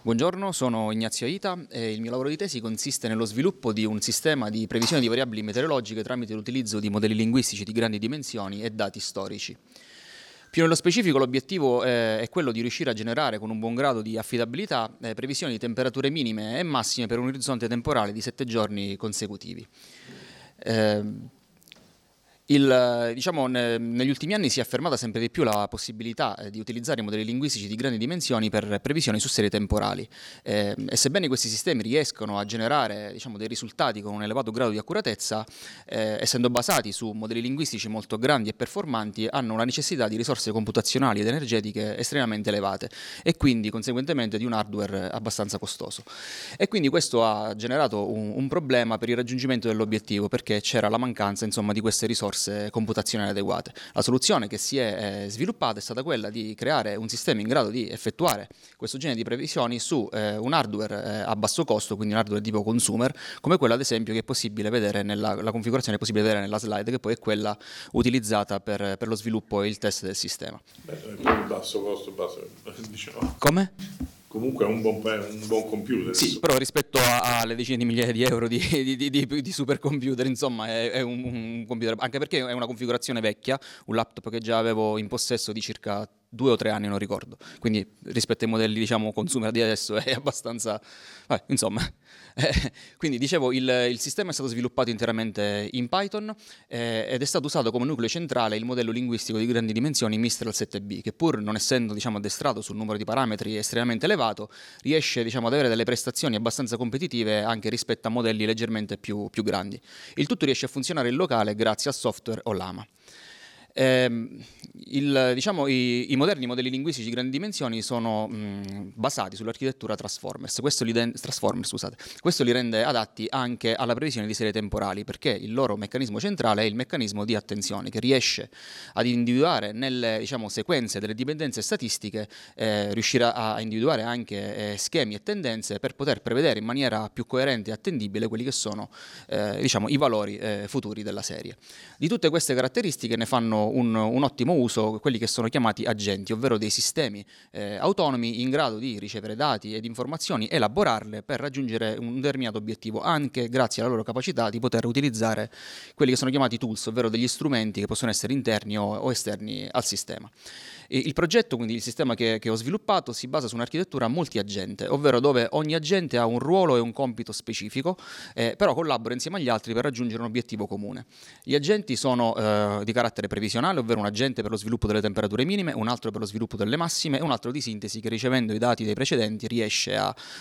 Buongiorno, sono Ignazio Aita e il mio lavoro di tesi consiste nello sviluppo di un sistema di previsione di variabili meteorologiche tramite l'utilizzo di modelli linguistici di grandi dimensioni e dati storici. Più nello specifico l'obiettivo è quello di riuscire a generare con un buon grado di affidabilità previsioni di temperature minime e massime per un orizzonte temporale di 7 giorni consecutivi. Negli ultimi anni si è affermata sempre di più la possibilità di utilizzare modelli linguistici di grandi dimensioni per previsioni su serie temporali e sebbene questi sistemi riescono a generare dei risultati con un elevato grado di accuratezza, essendo basati su modelli linguistici molto grandi e performanti, hanno una necessità di risorse computazionali ed energetiche estremamente elevate e quindi conseguentemente di un hardware abbastanza costoso. E quindi questo ha generato un problema per il raggiungimento dell'obiettivo, perché c'era la mancanza di queste risorse computazionali adeguate. La soluzione che si è sviluppata è stata quella di creare un sistema in grado di effettuare questo genere di previsioni su un hardware a basso costo, quindi un hardware tipo consumer, come quello ad esempio che è possibile vedere la configurazione è possibile vedere nella slide, che poi è quella utilizzata per lo sviluppo e il test del sistema. Basso costo, diciamo. Come? Comunque è un buon computer. Sì, però rispetto alle decine di migliaia di euro di supercomputer, insomma, è un computer, anche perché è una configurazione vecchia, un laptop che già avevo in possesso di circa 2 o 3 anni, non ricordo. Quindi rispetto ai modelli, consumer di adesso è abbastanza... insomma. Quindi dicevo, il sistema è stato sviluppato interamente in Python ed è stato usato come nucleo centrale il modello linguistico di grandi dimensioni Mistral 7B, che pur non essendo addestrato sul numero di parametri estremamente elevato, riesce ad avere delle prestazioni abbastanza competitive anche rispetto a modelli leggermente più grandi. Il tutto riesce a funzionare in locale grazie al software Ollama. I moderni modelli linguistici di grandi dimensioni sono basati sull'architettura Transformers. Questo li rende adatti anche alla previsione di serie temporali, perché il loro meccanismo centrale è il meccanismo di attenzione, che riesce ad individuare nelle sequenze delle dipendenze statistiche, riuscire a individuare anche schemi e tendenze per poter prevedere in maniera più coerente e attendibile quelli che sono i valori futuri della serie. Di tutte queste caratteristiche ne fanno un ottimo uso quelli che sono chiamati agenti, ovvero dei sistemi autonomi in grado di ricevere dati ed informazioni, elaborarle per raggiungere un determinato obiettivo, anche grazie alla loro capacità di poter utilizzare quelli che sono chiamati tools, ovvero degli strumenti che possono essere interni o esterni al sistema. Il progetto, quindi il sistema che ho sviluppato, si basa su un'architettura multi-agente, ovvero dove ogni agente ha un ruolo e un compito specifico, però collabora insieme agli altri per raggiungere un obiettivo comune. Gli agenti sono di carattere previsionale, ovvero un agente per lo sviluppo delle temperature minime, un altro per lo sviluppo delle massime e un altro di sintesi che, ricevendo i dati dei precedenti, riesce a